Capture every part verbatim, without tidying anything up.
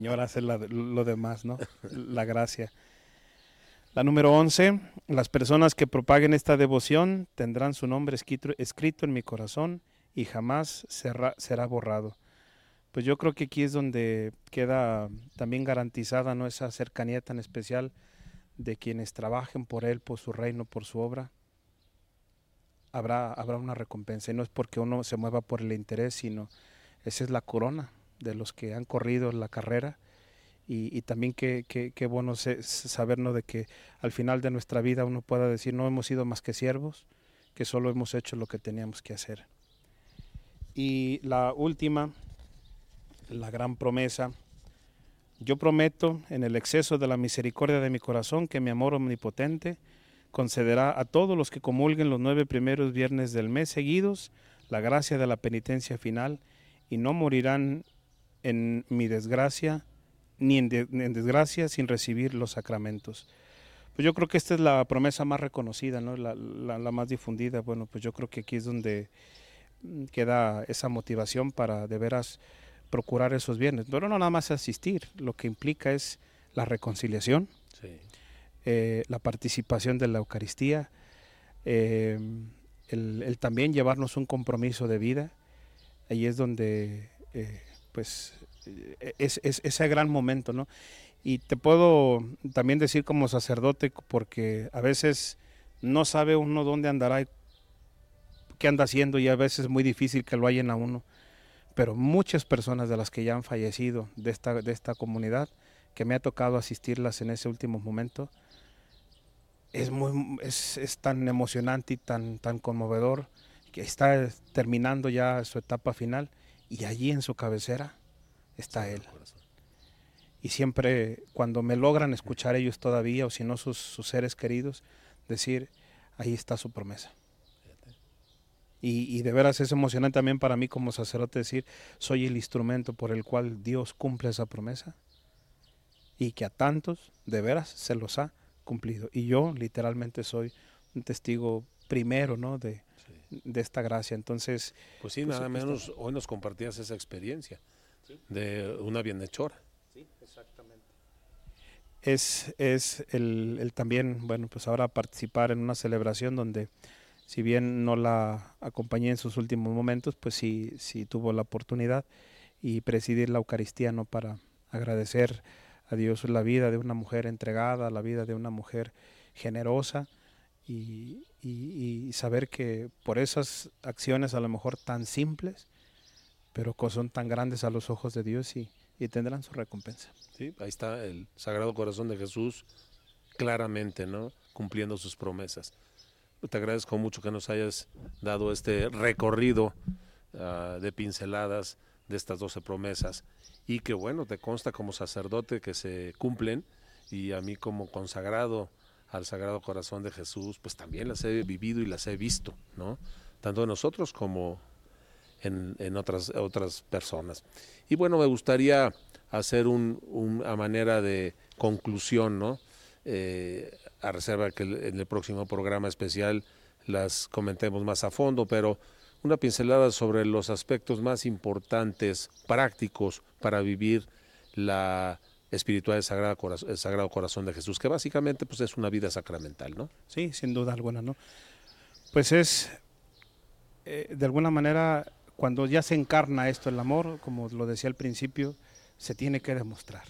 Señor hace la- lo demás, ¿no? La gracia. La número once, las personas que propaguen esta devoción tendrán su nombre escrito, escrito en mi corazón y jamás será, será borrado. Pues yo creo que aquí es donde queda también garantizada, ¿no?, esa cercanía tan especial de quienes trabajen por Él, por su reino, por su obra. Habrá, habrá una recompensa y no es porque uno se mueva por el interés, sino esa es la corona de los que han corrido la carrera. Y, y también qué, qué, qué bueno se, sabernos de que al final de nuestra vida uno pueda decir no hemos sido más que siervos, que solo hemos hecho lo que teníamos que hacer. Y la última, la gran promesa: yo prometo en el exceso de la misericordia de mi corazón que mi amor omnipotente concederá a todos los que comulguen los nueve primeros viernes del mes seguidos la gracia de la penitencia final y no morirán en mi desgracia ni en, de, en desgracia sin recibir los sacramentos. Pues yo creo que esta es la promesa más reconocida, ¿no? La, la, la más difundida. Bueno, pues yo creo que aquí es donde queda esa motivación para de veras procurar esos bienes. Pero no nada más asistir, lo que implica es la reconciliación, Sí. eh, la participación de la Eucaristía, eh, el, el, también llevarnos un compromiso de vida. Ahí es donde, eh, pues, es, es, ese gran momento, ¿no? Y te puedo también decir como sacerdote, porque a veces no sabe uno dónde andará, qué anda haciendo, y a veces es muy difícil que lo hallen a uno. Pero muchas personas de las que ya han fallecido de esta, de esta comunidad, que me ha tocado asistirlas en ese último momento, es, muy, es, es tan emocionante y tan, tan conmovedor, que está terminando ya su etapa final y allí en su cabecera está él. Sagrado Corazón. Y siempre cuando me logran escuchar ellos todavía, o si no sus, sus seres queridos, decir, ahí está su promesa. Y, y de veras es emocionante también para mí como sacerdote decir, soy el instrumento por el cual Dios cumple esa promesa y que a tantos de veras se los ha cumplido. Y yo literalmente soy un testigo primero, ¿no?, de, Sí. de esta gracia. Entonces, pues sí, pues nada aquí está. menos hoy nos compartías esa experiencia, Sí, de una bienhechora. sí, exactamente. Es, es el, el también, bueno, pues ahora participar en una celebración donde, si bien no la acompañé en sus últimos momentos, pues sí, sí tuvo la oportunidad y presidir la Eucaristía, ¿no?, para agradecer a Dios la vida de una mujer entregada, la vida de una mujer generosa, y, y, y saber que por esas acciones a lo mejor tan simples, pero que son tan grandes a los ojos de Dios, y, y tendrán su recompensa. Sí, ahí está el Sagrado Corazón de Jesús claramente, ¿no?, cumpliendo sus promesas. Te agradezco mucho que nos hayas dado este recorrido uh, de pinceladas de estas doce promesas, y que bueno, te consta como sacerdote que se cumplen, y a mí como consagrado al Sagrado Corazón de Jesús, pues también las he vivido y las he visto, ¿no?, tanto en nosotros como en, en otras, otras personas. Y bueno, me gustaría hacer un, un, a manera de conclusión, ¿no?, eh, a reserva que en el próximo programa especial las comentemos más a fondo, pero una pincelada sobre los aspectos más importantes, prácticos, para vivir la espiritual del Sagrado Corazón, el Sagrado Corazón de Jesús, que básicamente pues es una vida sacramental, ¿no? Sí, sin duda alguna, ¿no? Pues es, eh, de alguna manera, cuando ya se encarna esto, el amor, como lo decía al principio, se tiene que demostrar.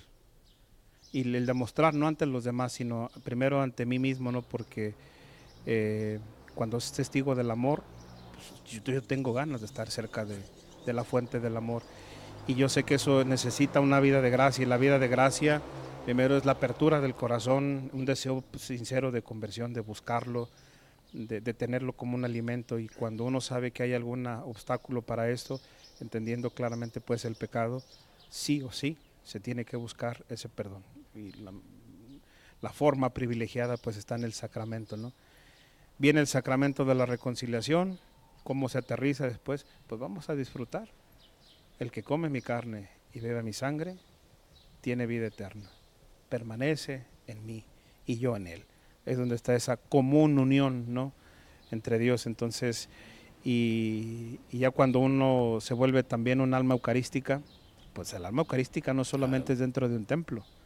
Y el demostrar no ante los demás, sino primero ante mí mismo, ¿no? Porque eh, cuando es testigo del amor, pues, yo, yo tengo ganas de estar cerca de, de la fuente del amor. Y yo sé que eso necesita una vida de gracia, y la vida de gracia primero es la apertura del corazón, un deseo sincero de conversión, de buscarlo, de, de tenerlo como un alimento. Y cuando uno sabe que hay algún obstáculo para esto, entendiendo claramente pues el pecado, sí o sí se tiene que buscar ese perdón. Y la, la forma privilegiada pues está en el sacramento, ¿no? Viene el sacramento de la reconciliación. ¿Cómo se aterriza después? Pues vamos a disfrutar. El que come mi carne y bebe mi sangre tiene vida eterna, permanece en mí y yo en él. Es donde está esa común unión, ¿no?, entre Dios. Entonces, y, y ya cuando uno se vuelve también un alma eucarística, pues el alma eucarística no solamente es dentro de un templo,